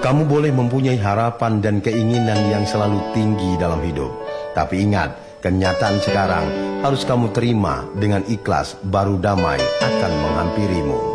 Kamu boleh mempunyai harapan dan keinginan yang selalu tinggi dalam hidup. Tapi ingat, kenyataan sekarang harus kamu terima dengan ikhlas, baru damai akan menghampirimu.